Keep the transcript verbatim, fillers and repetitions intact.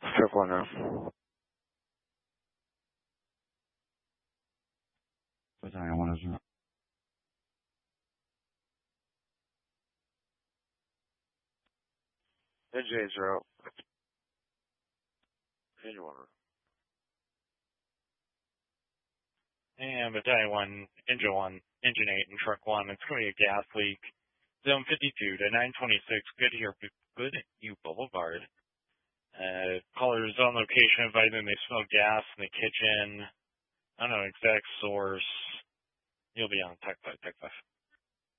Truck one now. Battalion one is not. N J zero. Engine one. And Battalion one, Engine one, Engine eight, and Truck one. It's going to be a gas leak. Zone fifty-two to nine twenty-six, Goodyear, Goodview Boulevard. Uh, callers on location advising they smell gas in the kitchen. I don't know exact source. You'll be on Tech five, Tech five.